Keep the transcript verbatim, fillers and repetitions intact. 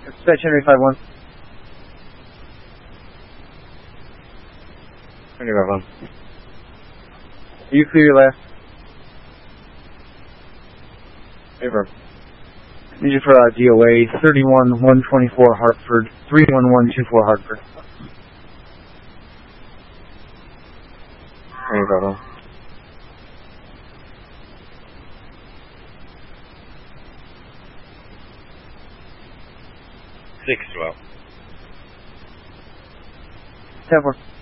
Dispatch Henry five one. Henry five one. You clear your left. Favor. Need you for uh, D O A thirty-one one twenty-four Hartford, three one one two four Hartford. Henry five one. six twelve. ten four.